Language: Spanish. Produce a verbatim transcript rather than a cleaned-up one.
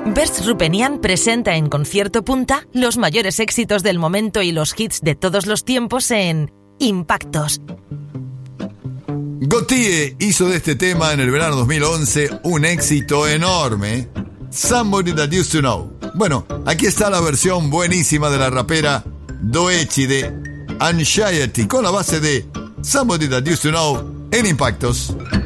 Bers Rupenian presenta en Concierto Punta los mayores éxitos del momento y los hits de todos los tiempos en Impactos. Gotye hizo de este tema en el verano dos mil once un éxito enorme, Somebody That Used to Know. Bueno, aquí está la versión buenísima de la rapera Doechii de Anxiety con la base de Somebody That Used to Know en Impactos.